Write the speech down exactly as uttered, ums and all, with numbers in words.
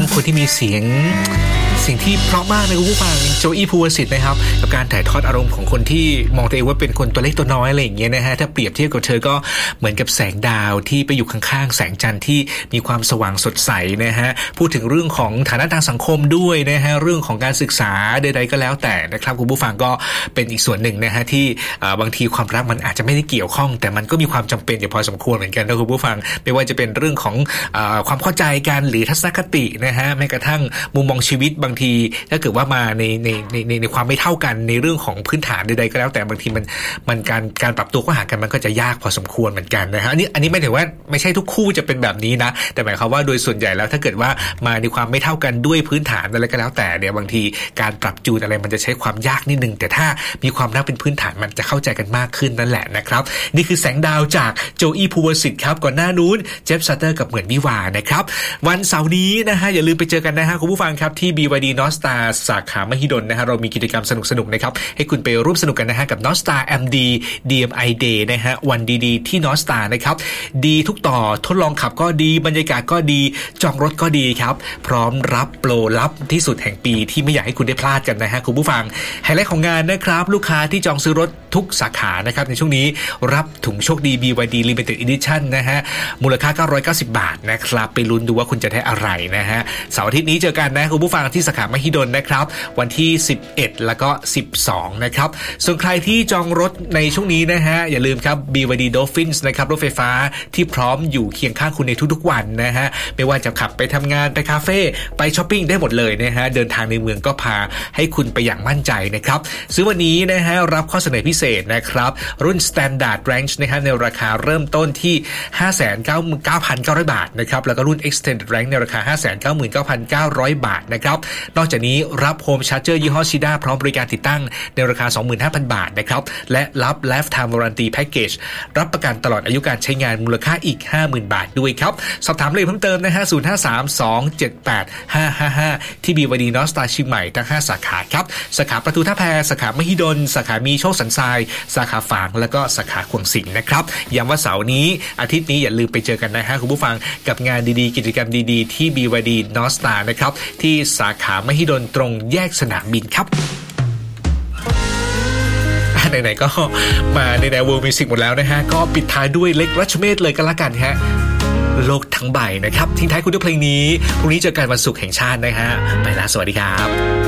คนที่มีเสียงเสียงที่เพราะมากเลยคุณผู้ฟังโจอี้ภูวสิทธิ์นะครับกับการถ่ายทอดอารมณ์ของคนที่มองตัวเองว่าเป็นคนตัวเล็กตัวน้อยอะไรอย่างเงี้ยนะฮะถ้าเปรียบเทียบกับเธอก็เหมือนกับแสงดาวที่ไปอยู่ข้างๆแสงจันทร์ที่มีความสว่างสดใสนะฮะพูดถึงเรื่องของฐานะทางสังคมด้วยนะฮะเรื่องของการศึกษาใดๆก็แล้วแต่นะครับคุณผู้ฟังก็เป็นอีกส่วนหนึ่งนะฮะที่บางทีความรักมันอาจจะไม่ได้เกี่ยวข้องแต่มันก็มีความจำเป็นอยู่พอสมควรเหมือนกันนะคุณผู้ฟังไม่ว่าจะเป็นเรื่องของความเข้าใจกันหรือทัศนคตินะฮะแม้กระทั่งมุมมองชีวิตบางทีถ้าเกิดว่ามาในในในในในความไม่เท่ากันในเรื่องของพื้นฐานใดๆก็แล้วแต่บางทีมันมันการการปรับตัวเข้าหากันมันก็จะยากพอสมควรเหมือนกันนะฮะอันนี้อันนี้ไม่ถือว่าไม่ใช่ทุกคู่จะเป็นแบบนี้นะแต่หมายความว่าโดยส่วนใหญ่แล้วถ้าเกิดว่ามาในความไม่เท่ากันด้วยพื้นฐานอะไรก็แล้วแต่เนี่ยบางทีการปรับจูนอะไรมันจะใช้ความยากนิดนึงแต่ถ้ามีความรักเป็นพื้นฐานมันจะเข้าใจกันมากขึ้นนั่นแหละนะครับนี่คือแสงดาวจากโจอี้ภูวสิทธิ์ครับก่อนหน้านู้นเจฟซัตเตอร์กับเหมือนวิวานะครับวันเสาร์นี้นะฮะอย่าลืมไปเจอกันนะฮะคุณผู้ฟังครับที่ บี วาย ดี Nostar สาขามหิดลนะฮะเรามีกิจกรรมสนุกๆนะครับให้คุณไปร่วมสนุกกันนะฮะกับ Nostar เอ็ม ดี ดี เอ็ม ไอ Day นะฮะวันดีๆที่ Nostar นะครับดีทุกต่อทดลองขับก็ดีบรรยากาศก็ดีจองรถก็ดีครับพร้อมรับโปรลับที่สุดแห่งปีที่ไม่อยากให้คุณได้พลาดกันนะฮะคุณผู้ฟังไฮไลท์ของงานนะครับลูกค้าที่จองซื้อรถทุกสาขานะครับในช่วงนี้รับถุงโชคดี บี วาย ดี Limited Edition นะฮะมูลค่าเก้าร้อยเก้าสิบบาทนะครับไปลุ้นดูว่าคุณจะได้อะไรนะฮะเสาร์อาทิตย์นี้เจอกันนะคุณผู้ฟังที่สาขามหิดลนะครับวันที่สิบเอ็ดแล้วก็สิบสองนะครับส่วนใครที่จองรถในช่วงนี้นะฮะอย่าลืมครับ บี วาย ดี Dolphins นะครับรถไฟฟ้าที่พร้อมอยู่เคียงข้างคุณในทุกๆวันนะฮะไม่ว่าจะขับไปทำงานไปคาเฟ่ไปช้อปปิ้งได้หมดเลยนะฮะเดินทางในเมืองก็พาให้คุณไปอย่างมั่นใจนะครับซื้อวันนี้นะฮะรับข้อเสนอพิเศษนะครับรุ่น Standard Range นะครับในราคาเริ่มต้นที่ ห้าแสนเก้าหมื่นเก้าพันเก้าร้อย บาทนะครับแล้วก็รุ่น Extended Range ในราคา ห้าแสนเก้าหมื่นเก้าพันเก้าร้อย บาทนะครับนอกจากนี้รับ Home Charger ยี่ห้อ Shida พร้อมบริการติดตั้งในราคา สองหมื่นห้าพัน บาทนะครับและรับ Lifetime Warranty Package รับประกันตลอดอายุการใช้งานมูลค่าอีก ห้าหมื่น บาทด้วยครับสอบถามเลยเพิ่มเติมนะฮะศูนย์ ห้า สาม สอง เจ็ด แปด ห้า ห้า ห้าที่ บี วาย ดี Nostar เชียงใหม่ทั้งห้าสาขาครับสาขาประตูท่าแพสาขามหิดลสาขามีโชคสันทรายสาขาฝางแล้วก็สาขาขวงสิงห์นะครับย้ำว่าเสาร์นี้อาทิตย์นี้อย่าลืมไปเจอกันนะฮะคุณผู้ฟังกับงานดีๆกิจกรรมดีๆที่ บี วาย ดี Nostar นะครับที่สาขามหิดลตรงแยกสนามบินครับไหนๆก็มาในแนว World Music หมดแล้วนะฮะก็ปิดท้ายด้วยเล็กรัชเมศเลยกันละกันฮะโลกทั้งใบนะครับทิ้งท้ายคุณด้วยเพลงนี้พรุ่งนี้เจอกันวันศุกร์แห่งชาตินะฮะไปละสวัสดีครับ